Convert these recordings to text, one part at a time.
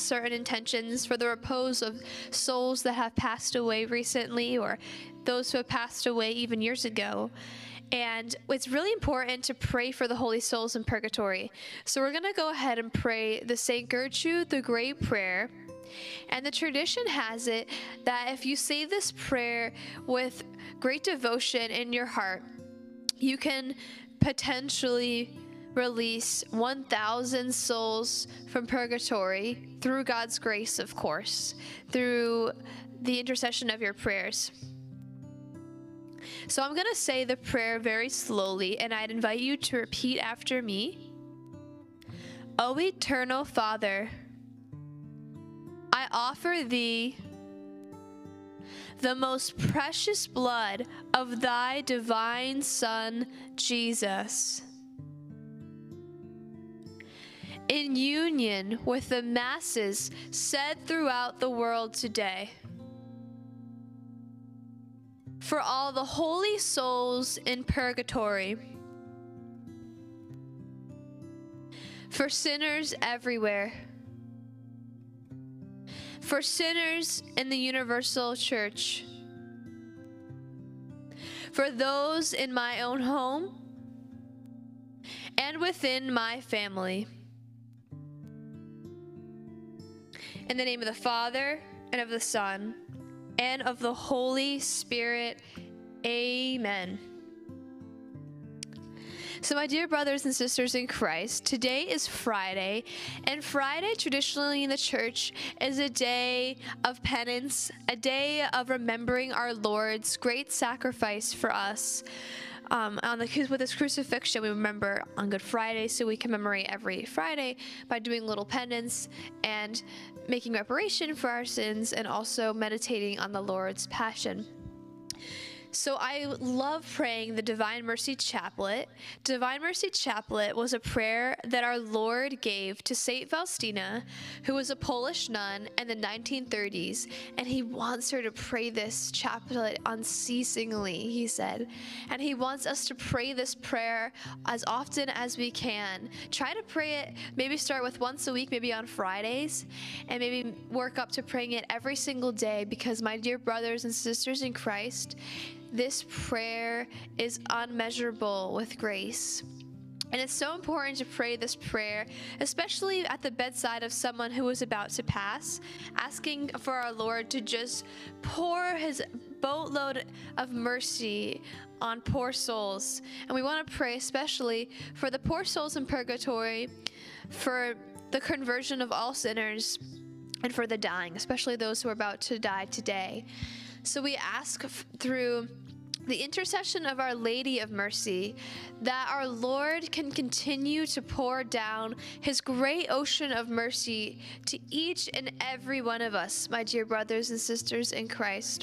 certain intentions for the repose of souls that have passed away recently, or those who have passed away even years ago. And it's really important to pray for the holy souls in purgatory. So we're going to go ahead and pray the St. Gertrude the Great prayer. And the tradition has it that if you say this prayer with great devotion in your heart, you can potentially release 1,000 souls from purgatory through God's grace, of course, through the intercession of your prayers. So I'm going to say the prayer very slowly, and I'd invite you to repeat after me. O eternal Father, I offer thee the most precious blood of thy divine Son, Jesus, in union with the masses said throughout the world today, for all the holy souls in purgatory, for sinners everywhere, for sinners in the universal church, for those in my own home and within my family. In the name of the Father, and of the Son, and of the Holy Spirit. Amen. So my dear brothers and sisters in Christ, today is Friday, and Friday traditionally in the church is a day of penance, a day of remembering our Lord's great sacrifice for us. With this crucifixion, we remember on Good Friday, so we commemorate every Friday by doing little penance and making reparation for our sins, and also meditating on the Lord's Passion. So I love praying the Divine Mercy Chaplet. Divine Mercy Chaplet was a prayer that our Lord gave to Saint Faustina, who was a Polish nun in the 1930s, and he wants her to pray this chaplet unceasingly, he said. And he wants us to pray this prayer as often as we can. Try to pray it, maybe start with once a week, maybe on Fridays, and maybe work up to praying it every single day, because my dear brothers and sisters in Christ, this prayer is unmeasurable with grace. And it's so important to pray this prayer, especially at the bedside of someone who is about to pass, asking for our Lord to just pour his boatload of mercy on poor souls. And we want to pray especially for the poor souls in purgatory, for the conversion of all sinners, and for the dying, especially those who are about to die today. So we ask through the intercession of Our Lady of Mercy that our Lord can continue to pour down his great ocean of mercy to each and every one of us, my dear brothers and sisters in Christ.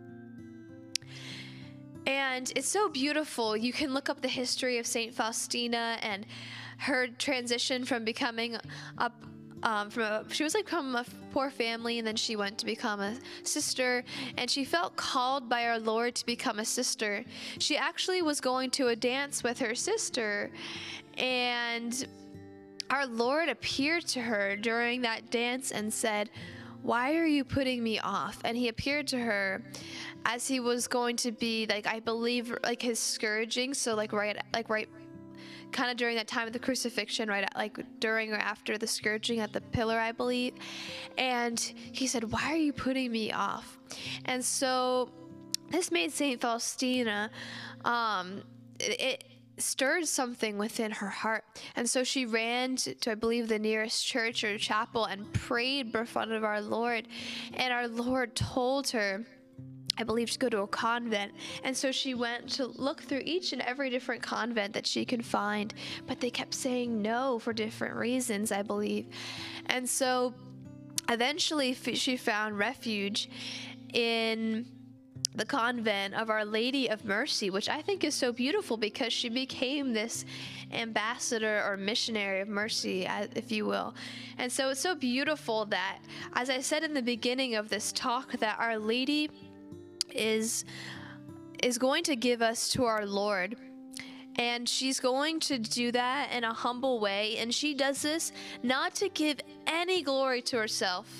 And it's so beautiful. You can look up the history of Saint Faustina and her transition from becoming she was like from a poor family, and then she went to become a sister, and she felt called by our Lord to become a sister. She actually was going to a dance with her sister, and our Lord appeared to her during that dance and said, "Why are you putting me off?" And he appeared to her as he was going to be, like, I believe, like his scourging, so right kind of during that time of the crucifixion, right, like during or after the scourging at the pillar, I believe. And he said, "Why are you putting me off?" And so this made Saint Faustina, it stirred something within her heart. And so she ran to, I believe, the nearest church or chapel and prayed in front of our Lord. And our Lord told her, I believe, to go to a convent. And so she went to look through each and every different convent that she could find, but they kept saying no for different reasons, I believe. And so eventually she found refuge in the convent of Our Lady of Mercy, which I think is so beautiful because she became this ambassador or missionary of mercy, if you will. And so it's so beautiful that, as I said in the beginning of this talk, that Our Lady is going to give us to our Lord. And she's going to do that in a humble way. And she does this not to give any glory to herself,